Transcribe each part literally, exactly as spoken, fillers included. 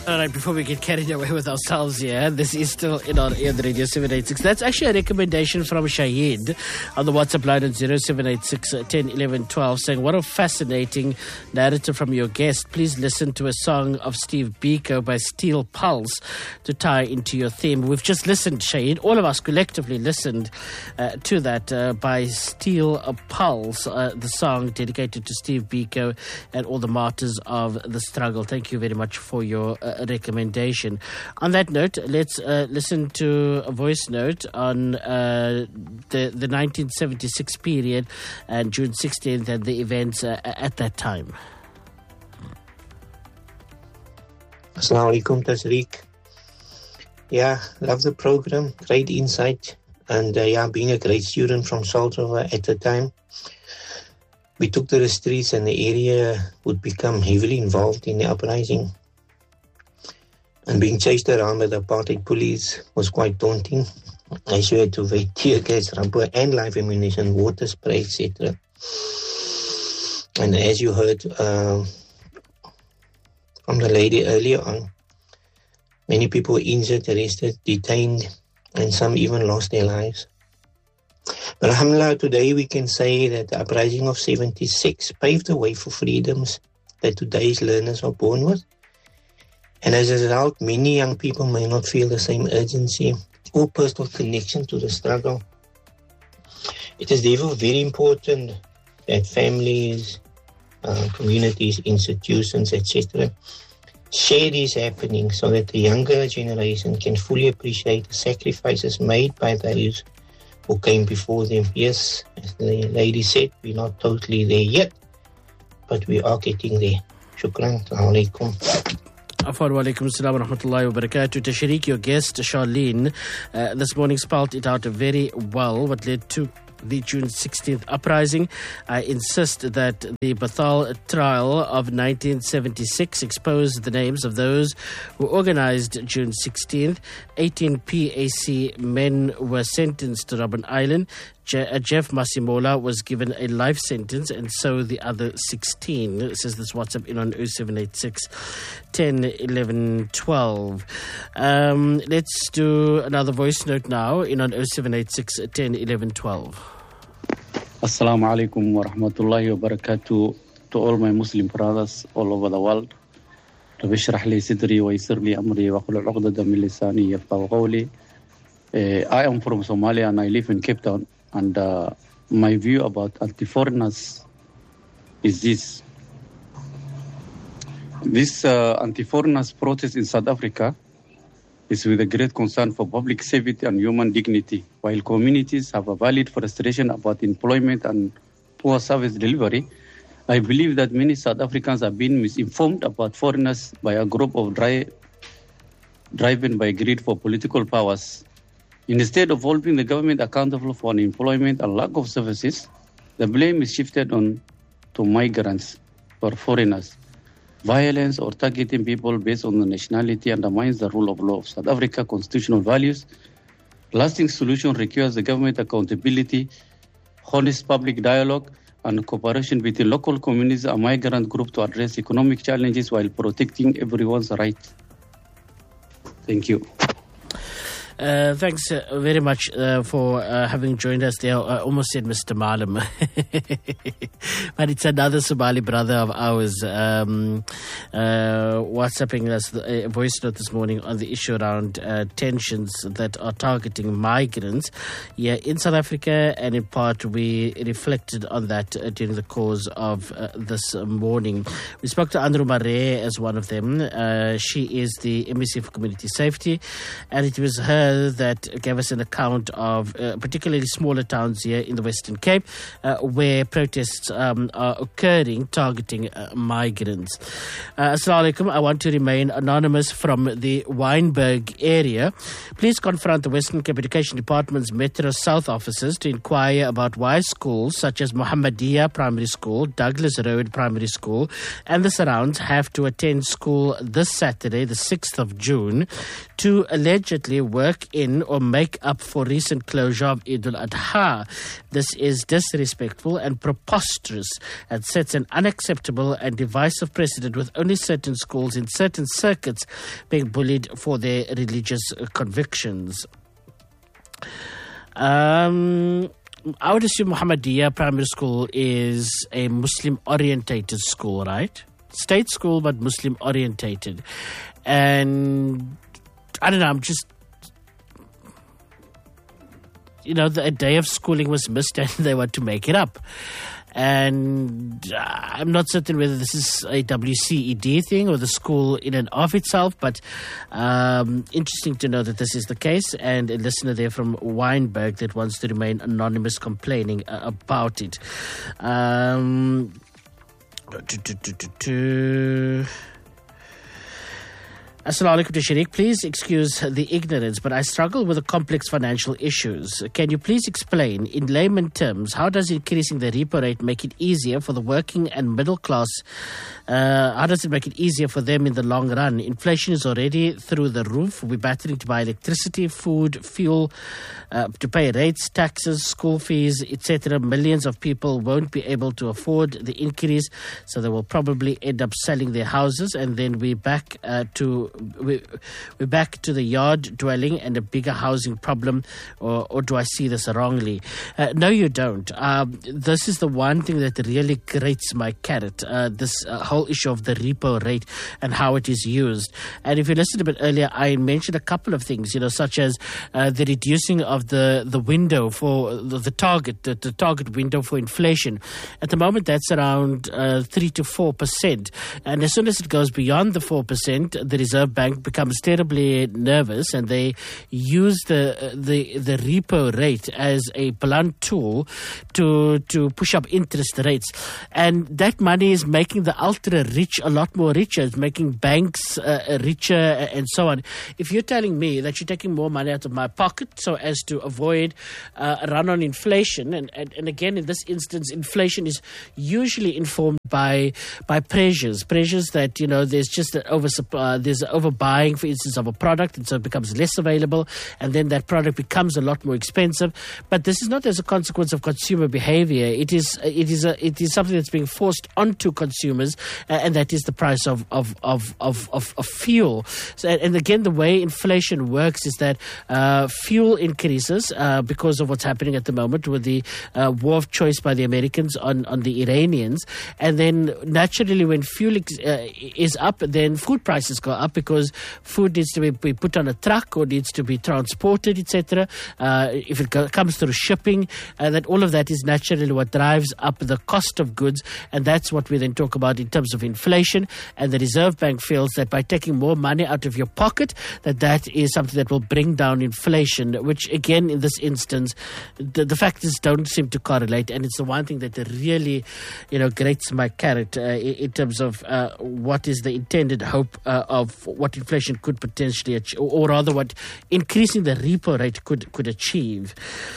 All right, before we get carried away with ourselves here, this is still in our ear, the Radio seven eighty-six. That's actually a recommendation from Shahid on the WhatsApp line at zero seven eight six, ten, eleven, twelve, saying, what a fascinating narrative from your guest. Please listen to a song of Steve Biko by Steel Pulse to tie into your theme. We've just listened, Shahid, all of us collectively listened uh, to that uh, by Steel Pulse, uh, the song dedicated to Steve Biko and all the martyrs of the struggle. Thank you very much for your uh, recommendation. On that note, let's uh, listen to a voice note on uh, the, the nineteen seventy-six period and June sixteenth and the events uh, at that time. Assalamu alaikum, Tasriq. Yeah, love the program, great insight. And uh, yeah, being a great student from Saltrova at the time, we took to the streets and the area would become heavily involved in the uprising. And being chased around by the apartheid police was quite daunting, as you had to wait tear gas, rubber and live ammunition, water spray, et cetera. And as you heard uh, from the lady earlier on, many people were injured, arrested, detained, and some even lost their lives. But alhamdulillah, today we can say that the uprising of seventy-six paved the way for freedoms that today's learners are born with. And as a result, many young people may not feel the same urgency or personal connection to the struggle. It is therefore very important that families, uh, communities, institutions, et cetera share these happenings so that the younger generation can fully appreciate the sacrifices made by those who came before them. Yes, as the lady said, we're not totally there yet, but we are getting there. Shukran. Assalamu alaikum. Afwan wa alaikum salam wa rahmatullahi wa barakatuh. Tashriq, your guest, Charlene, uh, this morning spelled it out very well, what led to the June sixteenth uprising. I insist that the Bethal trial of nineteen seventy-six exposed the names of those who organized June sixteenth. eighteen P A C men were sentenced to Robben Island. Je- Jeff Masimola was given a life sentence, and so the other sixteen. It says this WhatsApp in on oh seven eight six, ten, eleven, twelve. Um, let's do another voice note now in on oh seven eight six, ten, eleven, twelve. Assalamu alaikum wa rahmatullahi wa barakatuh to all my Muslim brothers all over the world. رب اشرح لي صدري ويسر لي أمري واحلل عقدة من لساني يفقهوا قولي. I am from Somalia and I live in Cape Town, and uh, my view about anti-foreigners is this. This uh, anti-foreigners protest in South Africa is with a great concern for public safety and human dignity. While communities have a valid frustration about employment and poor service delivery, I believe that many South Africans have been misinformed about foreigners by a group of dry, driven by greed for political powers. Instead of holding the government accountable for unemployment and lack of services, the blame is shifted on to migrants or foreigners. Violence or targeting people based on the nationality undermines the rule of law of South Africa constitutional values. Lasting solution requires the government accountability, honest public dialogue, and cooperation between local communities and migrant groups to address economic challenges while protecting everyone's rights. Thank you. Uh, thanks uh, very much uh, for uh, having joined us there. I almost said Mister Malam. But it's another Somali brother of ours um, uh, WhatsApping us a voice note this morning on the issue around uh, tensions that are targeting migrants here in South Africa. And in part, we reflected on that uh, during the course of uh, this morning. We spoke to Andrew Mare as one of them. Uh, she is the M E C for Community Safety, and it was her that gave us an account of uh, particularly smaller towns here in the Western Cape uh, where protests um, are occurring targeting uh, migrants. Uh, Assalamu alaikum. I want to remain anonymous from the Wynberg area. Please confront the Western Cape Education Department's Metro South offices to inquire about why schools such as Muhammadiyah Primary School, Douglas Road Primary School and the surrounds have to attend school this Saturday, the sixth of June, to allegedly work work in or make up for recent closure of Eid al-Adha. This is disrespectful and preposterous and sets an unacceptable and divisive precedent, with only certain schools in certain circuits being bullied for their religious convictions. Um... I would assume Muhammadiyah Primary School is a Muslim-orientated school, right? State school, but Muslim-orientated. And I don't know, I'm just... You know, the, a day of schooling was missed and they want to make it up. And uh, I'm not certain whether this is a W C E D thing or the school in and of itself, but um, interesting to know that this is the case. And a listener there from Weinberg that wants to remain anonymous complaining uh, about it. Um, Assalamu alaikum to Sharik. Please excuse the ignorance, but I struggle with the complex financial issues. Can you please explain in layman terms, how does increasing the repo rate make it easier for the working and middle class? Uh, how does it make it easier for them in the long run? Inflation is already through the roof. We're battling to buy electricity, food, fuel, uh, to pay rates, taxes, school fees, et cetera. Millions of people won't be able to afford the increase, so they will probably end up selling their houses, and then we're back uh, to we, we're back to the yard dwelling and a bigger housing problem. Or, or do I see this wrongly? Uh, no, you don't. Um, this is the one thing that really grates my carrot. Uh, this uh, whole issue of the repo rate and how it is used. And if you listened a bit earlier, I mentioned a couple of things, you know, such as uh, the reducing of the, the window for the, the target, the, the target window for inflation. At the moment, that's around uh, three to four percent. And as soon as it goes beyond the four percent, the Reserve Bank becomes terribly nervous, and they use the the the repo rate as a blunt tool to to push up interest rates, and that money is making the ultra rich a lot more richer. It's making banks uh, richer and so on. If you're telling me that you're taking more money out of my pocket so as to avoid uh, a run on inflation, and, and and again in this instance, inflation is usually informed by by pressures, pressures that, you know, there's just an oversupply, there's overbuying, for instance, of a product, and so it becomes less available, and then that product becomes a lot more expensive. But this is not as a consequence of consumer behavior. It is it is a, it is something that's being forced onto consumers, uh, and that is the price of of of of, of, of fuel. So, and again, the way inflation works is that uh, fuel increases uh, because of what's happening at the moment with the uh, war of choice by the Americans on on the Iranians, and then naturally when fuel ex- uh, is up, then food prices go up because food needs to be, be put on a truck or needs to be transported, et cetera. Uh, if it go- comes through shipping, uh, that all of that is naturally what drives up the cost of goods, and that's what we then talk about in terms of inflation. And the Reserve Bank feels that by taking more money out of your pocket, that that is something that will bring down inflation, which again in this instance, the, the factors don't seem to correlate, and it's the one thing that really, you know, grates my carrot uh, in, in terms of uh, what is the intended hope uh, of what inflation could potentially achieve, or, or rather what increasing the repo rate could, could achieve.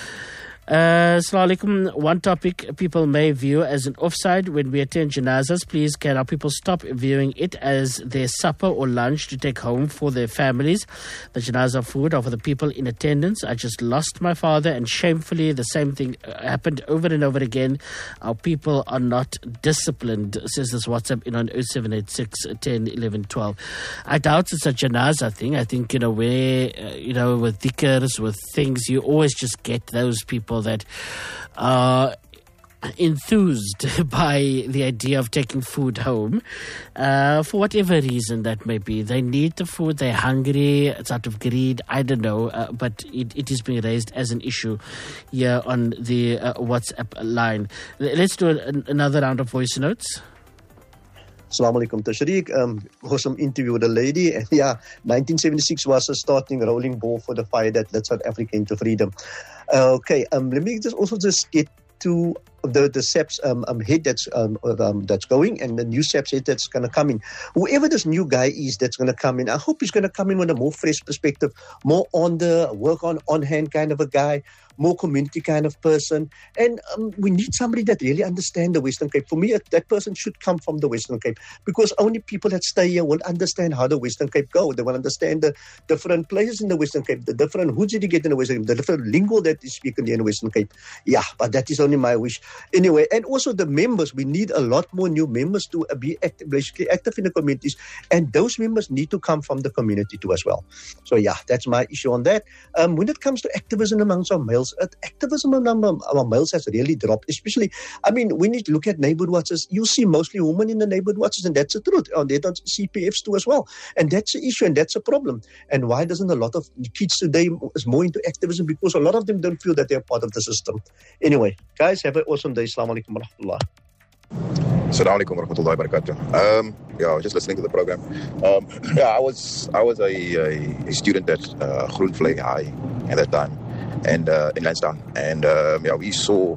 Uh, Assalamu alaikum. One topic people may view as an offside when we attend janazas. Please, can our people stop viewing it as their supper or lunch to take home for their families? The janazah food are for the people in attendance. I just lost my father, and shamefully the same thing happened over and over again. Our people are not disciplined, says this WhatsApp in on oh seven eight six, ten, eleven, twelve. I doubt it's a janazah thing. I think, you know, where, uh, you know, with dhikrs, with things, you always just get those people that are enthused by the idea of taking food home uh, for whatever reason that may be. They need the food, they're hungry, it's out of greed, I don't know, uh, but it, it is being raised as an issue here on the uh, WhatsApp line. Let's do an, another round of voice notes. Assalamu alaikum, Tashriq. Um, awesome interview with a lady. And yeah, nineteen seventy-six was a starting rolling ball for the fire that led South Africa into freedom. Uh, okay, um, let me just also just get to the the SAPS um, um, head that's um, um, that's going, and the new SAPS head that's going to come in. Whoever this new guy is that's going to come in, I hope he's going to come in with a more fresh perspective, more on the work on on hand kind of a guy, more community kind of person. And um, we need somebody that really understands the Western Cape. For me, that person should come from the Western Cape, because only people that stay here will understand how the Western Cape go. They will understand the different places in the Western Cape, the different hoods that you get in the Western Cape, the different lingo that is spoken in the Western Cape. Yeah, but that is only my wish. Anyway, and also the members, we need a lot more new members to be active, basically active in the communities, and those members need to come from the community too as well. So yeah, that's my issue on that. Um, when it comes to activism amongst our males, uh, activism among our males has really dropped, especially, I mean, when you look at neighborhood watches, you see mostly women in the neighborhood watches, and that's the truth. Oh, they don't C P Fs too as well, and that's the issue, and that's a problem. And why doesn't a lot of kids today is more into activism? Because a lot of them don't feel that they're part of the system. Anyway, guys, have an awesome day. Assalamu alaikum wa rahmatullah. Assalamu alaikum wa rahmatullahi wa barakatuh. Um, yeah, I was just listening to the program. Um, yeah, I was I was a, a, a student at uh, Groenvlei High at that time, and uh, in Lansdowne, and um, yeah, we saw.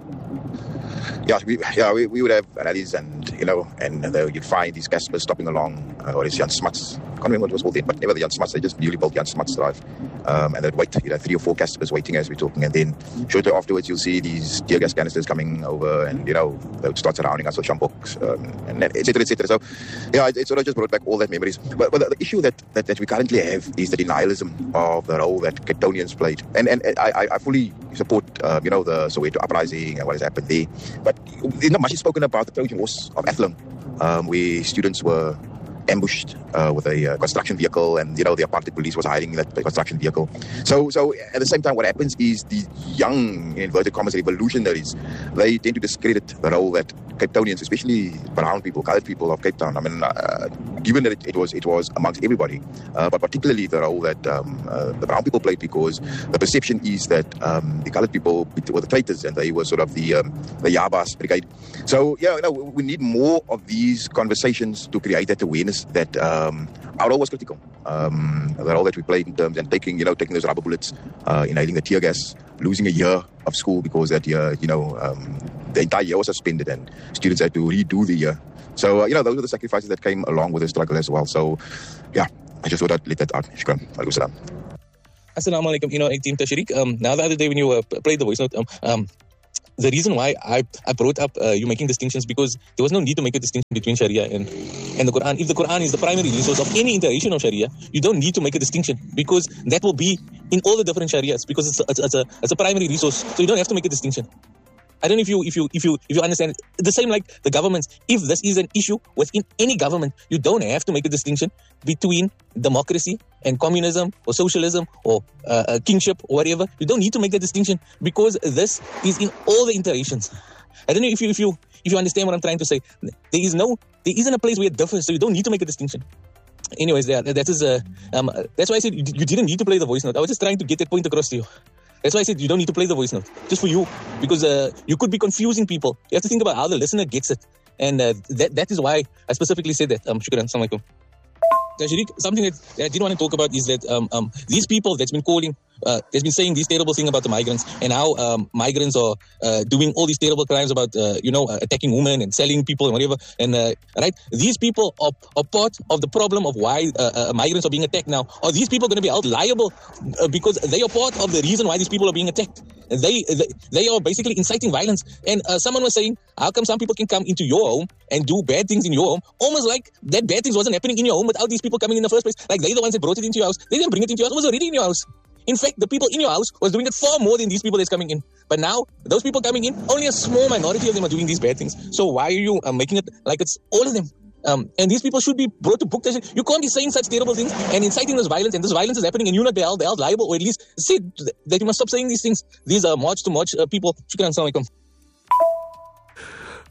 Yeah, we, yeah, we, we would have rallies, and you know, and uh, you'd find these Caspers stopping along, uh, or these Jan Smuts. I can't remember what it was called then, but never the Jan Smuts. They just newly built Jan Smuts Drive, um, and they'd wait, you know, three or four Caspers waiting as we're talking, and then shortly afterwards you'll see these tear gas canisters coming over, and you know, they would start surrounding us with shampoks, um, and et cetera, et cetera. So, yeah, it, it sort of just brought back all that memories. But, but the, the issue that, that that we currently have is the denialism of the role that Cape Townians played, and and I, I fully support, um, you know, the Soweto uprising and what has happened there, but there's not much is spoken about the Trojan Horse of Athlone, um, where students were ambushed uh, with a uh, construction vehicle, and you know the apartheid police was hiding in that construction vehicle. So, so at the same time, what happens is the young, in inverted commas, revolutionaries, they tend to discredit the role that Cape Townians, especially brown people, coloured people of Cape Town, I mean, uh, given that it, it was it was amongst everybody, uh, but particularly the role that um, uh, the brown people played, because the perception is that um, the coloured people were the traitors, and they were sort of the um, the Yabas brigade. So, yeah, you know, we need more of these conversations to create that awareness that um, our role was critical. Um, the role that we played in terms and taking, you know, taking those rubber bullets, uh, inhaling the tear gas, losing a year of school because that year, you know, um, the entire year was suspended and students had to redo the year. So, uh, you know, those were the sacrifices that came along with the struggle as well. So, yeah, I just thought I'd let that out. Shukran. Alaikum salam. Assalamu alaikum. You know, Team Tashriq, um, now the other day when you uh, played the voice note, um, um, the reason why I, I brought up uh, you making distinctions, because there was no need to make a distinction between Sharia and, and the Quran. If the Quran is the primary resource of any iteration of Sharia, you don't need to make a distinction, because that will be in all the different Sharias, because it's a, it's, it's, a, it's a primary resource. So you don't have to make a distinction. I don't know if you if you if you if you understand. The same like the governments. If this is an issue within any government, you don't have to make a distinction between democracy and communism or socialism or uh, uh, kingship or whatever. You don't need to make that distinction, because this is in all the iterations. I don't know if you if you if you understand what I'm trying to say. There is no there isn't a place where it differs, so you don't need to make a distinction. Anyways, that that is a uh, um, that's why I said you, you didn't need to play the voice note. I was just trying to get that point across to you. That's why I said you don't need to play the voice note, just for you, because uh, you could be confusing people. You have to think about how the listener gets it, and uh, that that is why I specifically said that. Um, shukran. Assalamu alaikum. Tashriq, something that I did want to talk about is that um, um, these people that's been calling, uh, that's been saying these terrible things about the migrants, and how um, migrants are uh, doing all these terrible crimes about, uh, you know, uh, attacking women and selling people and whatever. And uh, right, these people are, are part of the problem of why uh, uh, migrants are being attacked now. Are these people going to be held liable uh, because they are part of the reason why these people are being attacked? They they, they are basically inciting violence. And uh, someone was saying, how come some people can come into your home and do bad things in your home, almost like that bad things wasn't happening in your home without these people coming in the first place? Like they're the ones that brought it into your house. They didn't bring it into your house. It was already in your house. In fact, the people in your house was doing it far more than these people that's coming in. But now, those people coming in, only a small minority of them are doing these bad things. So why are you uh, making it like it's all of them? Um, and these people should be brought to book. You can't be saying such terrible things and inciting this violence, and this violence is happening, and you're not held, held liable, or at least say that you must stop saying these things. These are march to march uh, people. Shukran. Assalamu alaikum.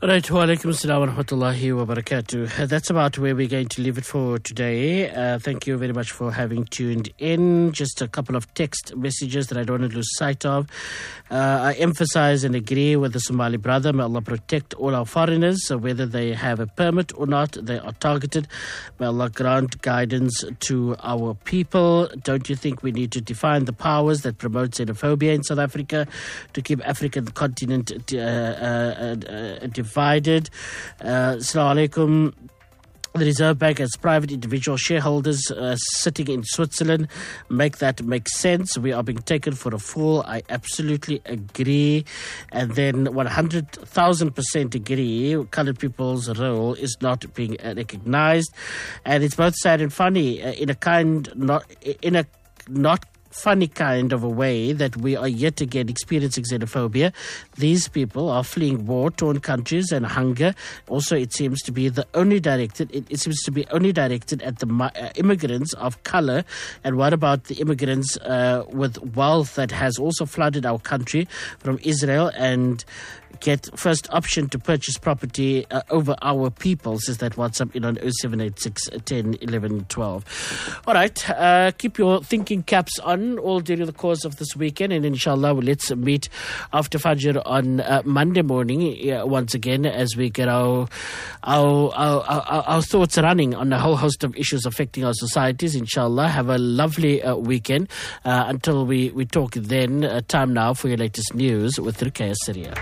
All right, wa alaikum assalam wa rahmatullahi wa barakatuh. That's about where we're going to leave it for today. Uh, thank you very much for having tuned in. Just a couple of text messages that I don't want to lose sight of. Uh, I emphasize and agree with the Somali brother. May Allah protect all our foreigners, so whether they have a permit or not, they are targeted. May Allah grant guidance to our people. Don't you think we need to define the powers that promote xenophobia in South Africa to keep African continent uh, uh, uh, divided? Uh, Assalamu alaikum. The Reserve Bank as private individual shareholders uh, sitting in Switzerland make that make sense. We are being taken for a fool. I absolutely agree. And then one hundred thousand percent agree. Colored people's role is not being uh, recognized. And it's both sad and funny uh, in a kind, not in a not funny kind of a way that we are yet again experiencing xenophobia. These people are fleeing war-torn countries and hunger. Also, it seems to be the only directed. It, it seems to be only directed at the uh, immigrants of color. And what about the immigrants uh, with wealth that has also flooded our country from Israel and get first option to purchase property uh, over our people? Says that WhatsApp in on oh seven eight six, one oh, eleven, twelve. All right, uh, keep your thinking caps on all during the course of this weekend, and inshallah well, let's meet after Fajr on uh, Monday morning uh, once again as we get our our, our our our thoughts running on a whole host of issues affecting our societies. Inshallah, have a lovely uh, weekend. Uh, until we, we talk then, uh, time now for your latest news with Ruqayyah Syria.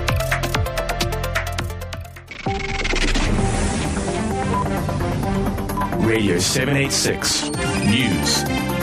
Radio seven eighty-six News.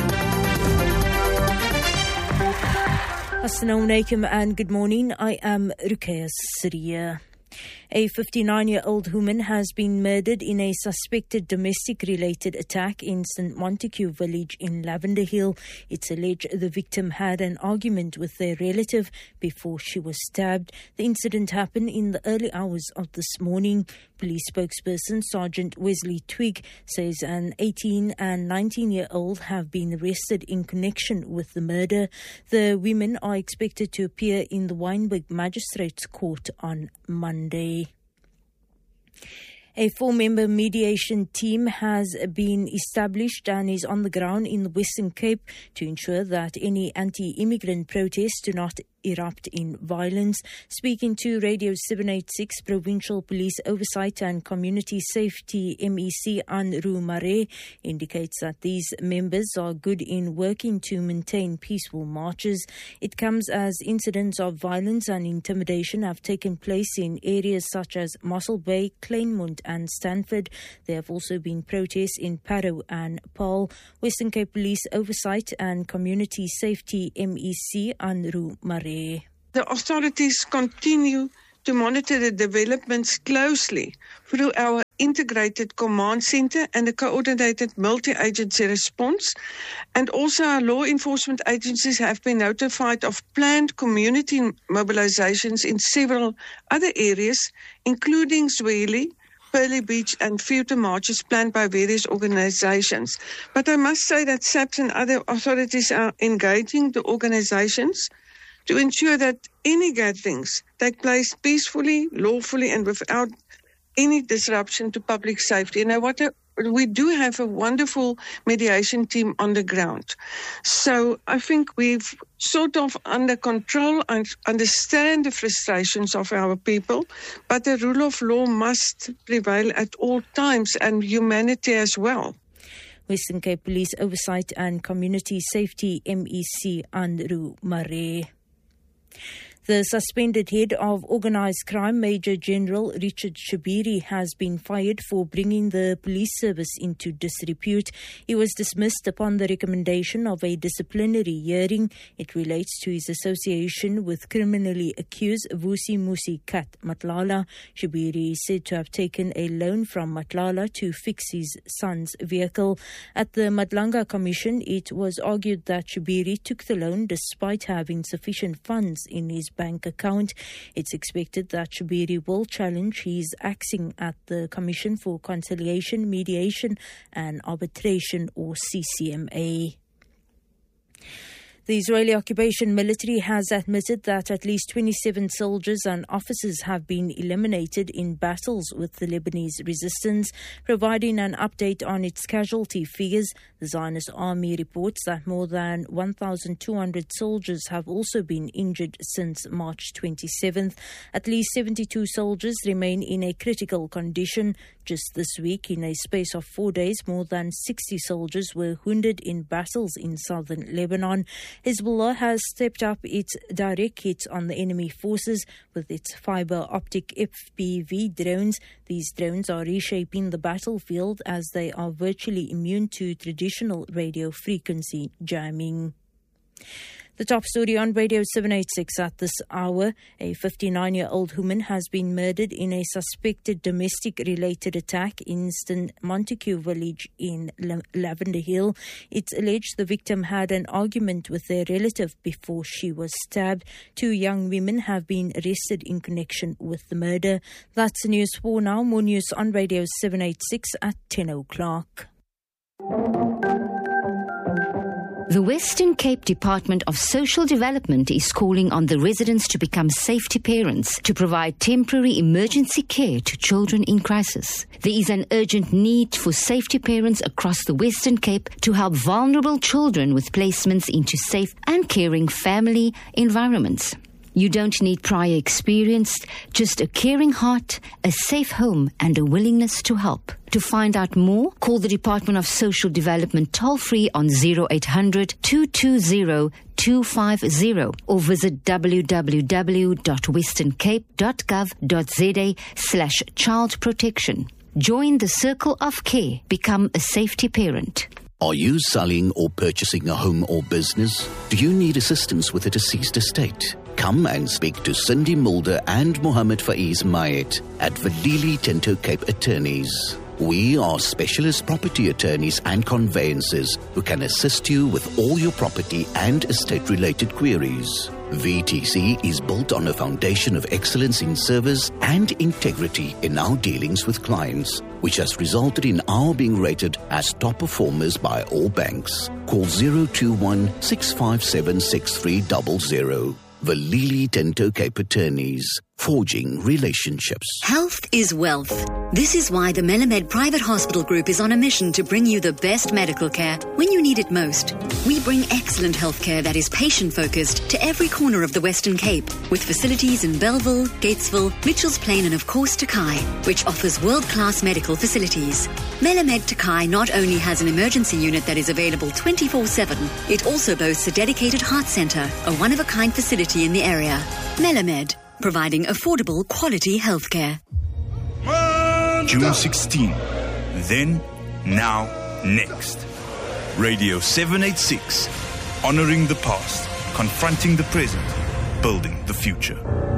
Assalamu alaikum and good morning. I am Ruqayyah Syria. A fifty-nine-year-old woman has been murdered in a suspected domestic-related attack in Saint Montague village in Lavender Hill. It's alleged the victim had an argument with their relative before she was stabbed. The incident happened in the early hours of this morning. Police spokesperson Sergeant Wesley Twig says an eighteen and nineteen-year-old have been arrested in connection with the murder. The women are expected to appear in the Wynberg Magistrates Court on Monday. A four-member mediation team has been established and is on the ground in the Western Cape to ensure that any anti-immigrant protests do not erupt in violence. Speaking to Radio seven eighty-six, Provincial Police Oversight and Community Safety M E C Anru Mare indicates that these members are good in working to maintain peaceful marches. It comes as incidents of violence and intimidation have taken place in areas such as Mossel Bay, Kleinmond and Stanford. There have also been protests in Parow and Paarl. Western Cape Police Oversight and Community Safety M E C Anru Mare. The authorities continue to monitor the developments closely through our integrated command center and a coordinated multi-agency response. And also our law enforcement agencies have been notified of planned community mobilizations in several other areas, including Zweli, Pearly Beach and future marches planned by various organizations. But I must say that S A P S and other authorities are engaging the organizations to ensure that any gatherings take place peacefully, lawfully, and without any disruption to public safety. And what a, we do have a wonderful mediation team on the ground. So I think we've sort of under control and understand the frustrations of our people, but the rule of law must prevail at all times and humanity as well. Western Cape Police Oversight and Community Safety M E C Anru Mare. The suspended head of organised crime, Major General Richard Shabiri, has been fired for bringing the police service into disrepute. He was dismissed upon the recommendation of a disciplinary hearing. It relates to his association with criminally accused Vusi Musi Kat Matlala. Shabiri is said to have taken a loan from Matlala to fix his son's vehicle. At the Madlanga Commission, it was argued that Shabiri took the loan despite having sufficient funds in his bank account. It's expected that Shabiri will challenge his axing at the Commission for Conciliation, Mediation and Arbitration, or C C M A. The Israeli occupation military has admitted that at least twenty-seven soldiers and officers have been eliminated in battles with the Lebanese resistance, providing an update on its casualty figures. The Zionist army reports that more than one thousand two hundred soldiers have also been injured since March twenty-seventh. At least seventy-two soldiers remain in a critical condition. Just this week, in a space of four days, more than sixty soldiers were wounded in battles in southern Lebanon. Hezbollah has stepped up its direct hits on the enemy forces with its fiber optic F P V drones. These drones are reshaping the battlefield as they are virtually immune to traditional radio frequency jamming. The top story on Radio seven eighty-six at this hour. A fifty-nine-year-old woman has been murdered in a suspected domestic-related attack in Eastern Montague village in Lavender Hill. It's alleged the victim had an argument with their relative before she was stabbed. Two young women have been arrested in connection with the murder. That's news for now. More news on Radio seven eighty-six at ten o'clock. The Western Cape Department of Social Development is calling on the residents to become safety parents to provide temporary emergency care to children in crisis. There is an urgent need for safety parents across the Western Cape to help vulnerable children with placements into safe and caring family environments. You don't need prior experience, just a caring heart, a safe home, and a willingness to help. To find out more, call the Department of Social Development toll-free on zero eight hundred, two two zero, two five zero or visit w w w dot western cape dot gov dot z a slash child protection. Join the Circle of Care. Become a safety parent. Are you selling or purchasing a home or business? Do you need assistance with a deceased estate? Come and speak to Cindy Mulder and Mohammed Faiz Mayet at Valili Tinto Cape Attorneys. We are specialist property attorneys and conveyancers who can assist you with all your property and estate-related queries. V T C is built on a foundation of excellence in service and integrity in our dealings with clients, which has resulted in our being rated as top performers by all banks. Call zero two one, six five seven, six three zero zero. Valili Tinto Cape Attorneys, forging relationships. Health is wealth. This is why the Melamed Private Hospital Group is on a mission to bring you the best medical care when you need it most. We bring excellent healthcare that is patient-focused to every corner of the Western Cape, with facilities in Bellville, Gatesville, Mitchells Plain and of course Takai, which offers world-class medical facilities. Melamed Takai not only has an emergency unit that is available twenty-four seven, it also boasts a dedicated heart centre, a one-of-a-kind facility in the area. Melamed, providing affordable, quality healthcare. June sixteenth. Then, now, next. Radio seven eighty-six. Honoring the past, confronting the present, building the future.